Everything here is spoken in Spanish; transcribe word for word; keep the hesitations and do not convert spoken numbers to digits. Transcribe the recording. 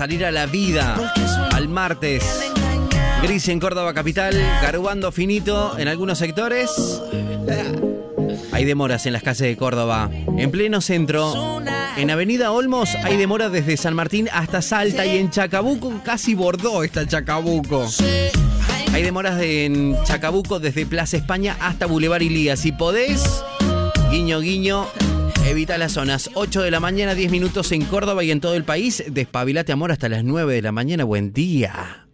salir a la vida al martes. Gris en Córdoba capital, garbando finito en algunos sectores. Hay demoras en las calles de Córdoba. En pleno centro, en Avenida Olmos, hay demoras desde San Martín hasta Salta. Y en Chacabuco, casi Bordó está Chacabuco. Hay demoras de, en Chacabuco desde Plaza España hasta Boulevard Ilía. Si podés, guiño, guiño, evita las zonas. ocho de la mañana, diez minutos en Córdoba y en todo el país. Despabilate, amor, hasta las nueve de la mañana. Buen día.